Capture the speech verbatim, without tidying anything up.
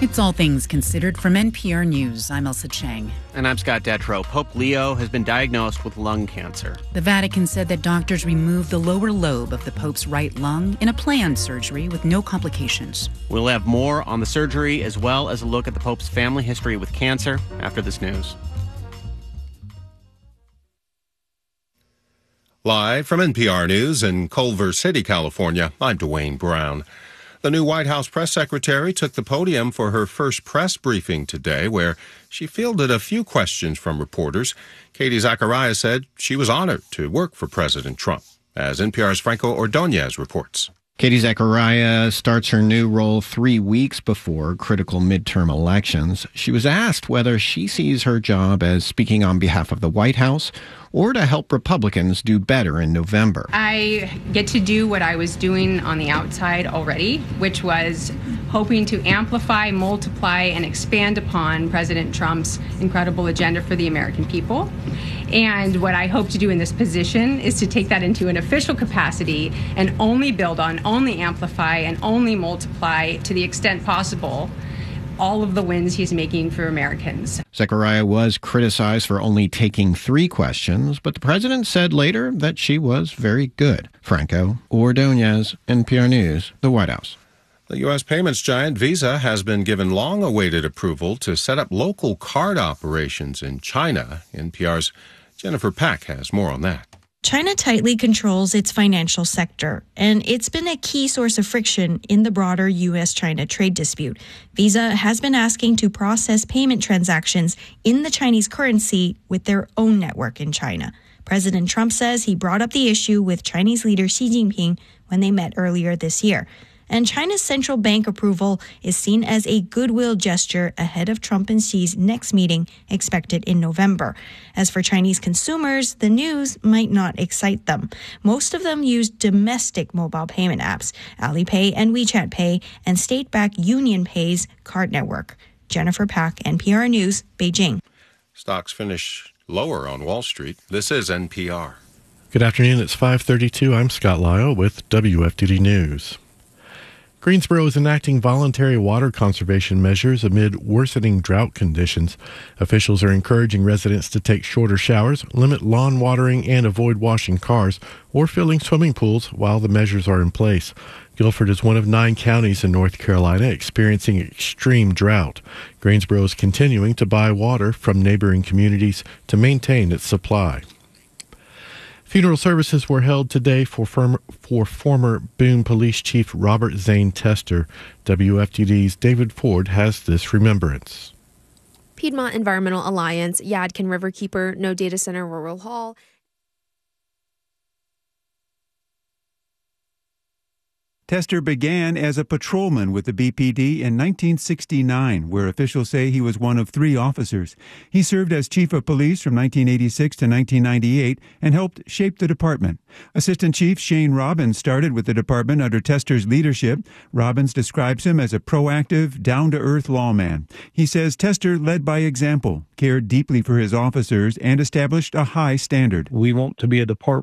It's All Things Considered from N P R News. I'm Elsa Chang. And I'm Scott Detrow. Pope Leo has been diagnosed with lung cancer. The Vatican said that doctors removed the lower lobe of the Pope's right lung in a planned surgery with no complications. We'll have more on the surgery as well as a look at the Pope's family history with cancer after this news. Live from N P R News in Culver City, California, I'm Dwayne Brown. The new White House press secretary took the podium for her first press briefing today, where she fielded a few questions from reporters. Katie Zacharias said she was honored to work for President Trump, as N P R's Franco Ordonez reports. Katie Zacharias starts her new role three weeks before critical midterm elections. She was asked whether she sees her job as speaking on behalf of the White House or to help Republicans do better in November. I get to do what I was doing on the outside already, which was hoping to amplify, multiply, and expand upon President Trump's incredible agenda for the American people. And what I hope to do in this position is to take that into an official capacity and only build on, only amplify, and only multiply to the extent possible all of the wins he's making for Americans. Zachariah was criticized for only taking three questions, but the president said later that she was very good. Franco Ordonez, N P R News, the White House. The U S payments giant Visa has been given long-awaited approval to set up local card operations in China. N P R's Jennifer Pack has more on that. China tightly controls its financial sector, and it's been a key source of friction in the broader U S China trade dispute. Visa has been asking to process payment transactions in the Chinese currency with their own network in China. President Trump says he brought up the issue with Chinese leader Xi Jinping when they met earlier this year. And China's central bank approval is seen as a goodwill gesture ahead of Trump and Xi's next meeting expected in November. As for Chinese consumers, the news might not excite them. Most of them use domestic mobile payment apps, Alipay and WeChat Pay, and state-backed UnionPay's card network. Jennifer Pack, N P R News, Beijing. Stocks finish lower on Wall Street. This is N P R. Good afternoon. It's five thirty-two. I'm Scott Lyle with W F T D News. Greensboro is enacting voluntary water conservation measures amid worsening drought conditions. Officials are encouraging residents to take shorter showers, limit lawn watering, and avoid washing cars or filling swimming pools while the measures are in place. Guilford is one of nine counties in North Carolina experiencing extreme drought. Greensboro is continuing to buy water from neighboring communities to maintain its supply. Funeral services were held today for, firm, for former Boone Police Chief Robert Zane Tester. W F T D's David Ford has this remembrance. Piedmont Environmental Alliance, Yadkin Riverkeeper, No Data Center Rural Hall. Tester began as a patrolman with the B P D in nineteen sixty-nine, where officials say he was one of three officers. He served as chief of police from nineteen eighty-six to nineteen ninety-eight and helped shape the department. Assistant Chief Shane Robbins started with the department under Tester's leadership. Robbins describes him as a proactive, down-to-earth lawman. He says Tester led by example, cared deeply for his officers, and established a high standard. We want to be a department